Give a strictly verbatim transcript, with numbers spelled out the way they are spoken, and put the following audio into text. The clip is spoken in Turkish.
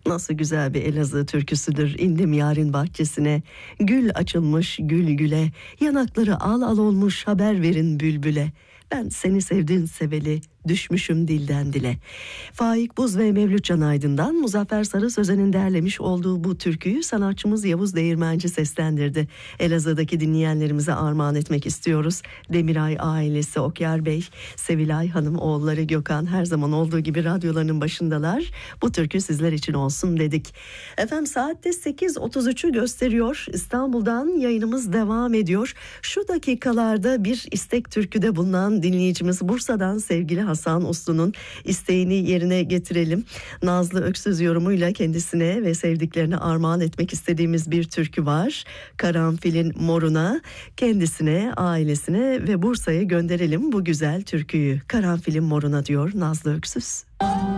Nasıl güzel bir Elazığ türküsüdür. İndim yarın bahçesine, gül açılmış gül güle, yanakları al al olmuş haber verin bülbüle. Ben seni sevdim seveli, düşmüşüm dilden dile. Faik Buz ve Mevlüt Can Aydın'dan Muzaffer Sarı Sözen'in derlemiş olduğu bu türküyü sanatçımız Yavuz Değirmenci seslendirdi. Elazığ'daki dinleyenlerimize armağan etmek istiyoruz. Demiray ailesi, Okyar Bey, Sevilay Hanım, oğulları Gökhan her zaman olduğu gibi radyolarının başındalar. Bu türkü sizler için olsun dedik. Efendim saatte sekiz otuz üçü gösteriyor. İstanbul'dan yayınımız devam ediyor. Şu dakikalarda bir istek türküde bulunan dinleyicimiz Bursa'dan sevgili Hasan Uslu'nun isteğini yerine getirelim. Nazlı Öksüz yorumuyla kendisine ve sevdiklerine armağan etmek istediğimiz bir türkü var. Karanfilin moruna, kendisine, ailesine ve Bursa'ya gönderelim bu güzel türküyü. Karanfilin moruna diyor Nazlı Öksüz.